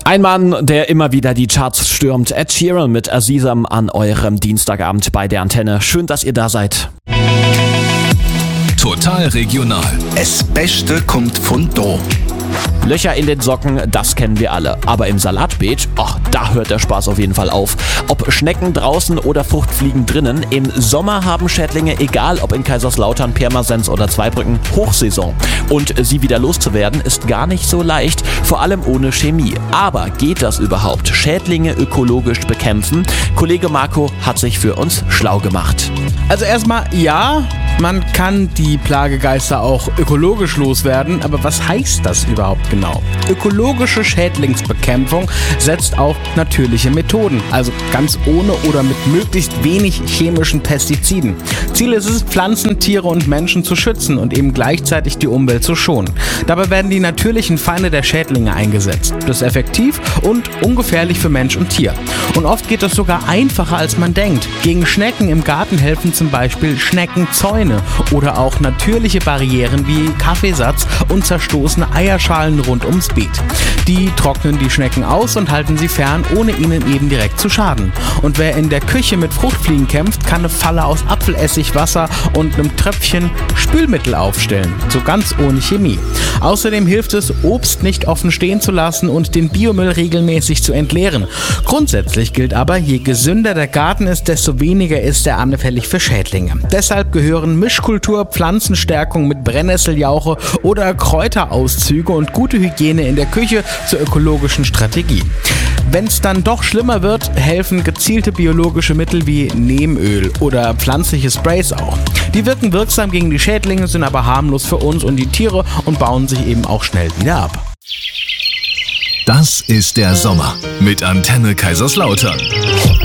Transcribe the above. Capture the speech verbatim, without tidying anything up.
Ein Mann, der immer wieder die Charts stürmt. Ed Sheeran mit Azizam an eurem Dienstagabend bei der Antenne. Schön, dass ihr da seid. Total regional. Das Beste kommt von da. Löcher in den Socken, das kennen wir alle. Aber im Salatbeet, ach, da hört der Spaß auf jeden Fall auf. Ob Schnecken draußen oder Fruchtfliegen drinnen, im Sommer haben Schädlinge, egal ob in Kaiserslautern, Pirmasens oder Zweibrücken, Hochsaison. Und sie wieder loszuwerden, ist gar nicht so leicht, vor allem ohne Chemie. Aber geht das überhaupt? Schädlinge ökologisch bekämpfen? Kollege Marco hat sich für uns schlau gemacht. Also erstmal, ja, man kann die Plagegeister auch ökologisch loswerden, aber was heißt das überhaupt genau? Ökologische Schädlingsbekämpfung setzt auf natürliche Methoden, also ganz ohne oder mit möglichst wenig chemischen Pestiziden. Ziel ist es, Pflanzen, Tiere und Menschen zu schützen und eben gleichzeitig die Umwelt zu schonen. Dabei werden die natürlichen Feinde der Schädlinge eingesetzt. Das ist effektiv und ungefährlich für Mensch und Tier. Und oft geht es sogar einfacher, als man denkt. Gegen Schnecken im Garten helfen zum Beispiel Schneckenzäune oder auch natürliche Barrieren wie Kaffeesatz und zerstoßene Eierschalen rund ums Beet. Die trocknen die Schnecken aus und halten sie fern, ohne ihnen eben direkt zu schaden. Und wer in der Küche mit Fruchtfliegen kämpft, kann eine Falle aus Apfelessig, Wasser und einem Tröpfchen Spülmittel aufstellen. So ganz ohne Chemie. Außerdem hilft es, Obst nicht offen stehen zu lassen und den Biomüll regelmäßig zu entleeren. Grundsätzlich gilt aber, je gesünder der Garten ist, desto weniger ist er anfällig für Schädlinge. Deshalb gehören Mischkultur, Pflanzenstärkung mit Brennnesseljauche oder Kräuterauszüge und gute Hygiene in der Küche zur ökologischen Strategie. Wenn es dann doch schlimmer wird, helfen gezielte biologische Mittel wie Neemöl oder pflanzliche Sprays auch. Die wirken wirksam gegen die Schädlinge, sind aber harmlos für uns und die Tiere und bauen sich eben auch schnell wieder ab. Das ist der Sommer mit Antenne Kaiserslautern.